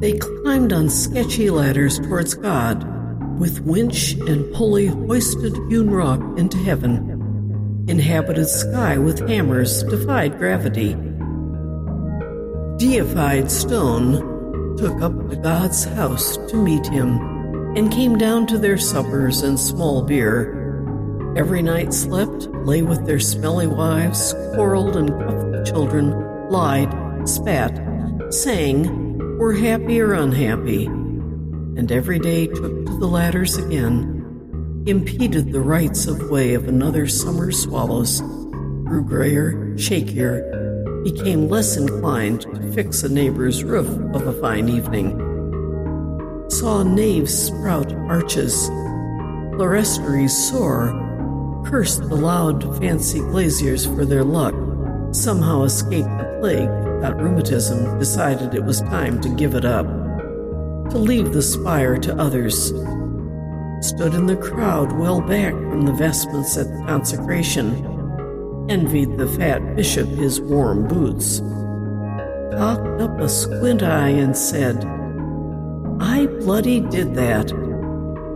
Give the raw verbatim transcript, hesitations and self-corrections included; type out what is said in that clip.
They climbed on sketchy ladders towards God, with winch and pulley hoisted hewn rock into heaven, inhabited sky with hammers defied gravity. Deified stone took up to God's house to meet him, and came down to their suppers and small beer. Every night slept, lay with their smelly wives, quarreled and cuffed the children, lied, spat, sang, were happy or unhappy, and every day took to the ladders again, impeded the rights of way of another summer swallows, grew grayer, shakier, became less inclined to fix a neighbor's roof of a fine evening, saw naves sprout arches, clerestories soar, cursed the loud fancy glaziers for their luck, somehow escaped the plague, got rheumatism, decided it was time to give it up, to leave the spire to others, stood in the crowd well back from the vestments at the consecration, envied the fat bishop his warm boots, cocked up a squint eye and said, "I bloody did that.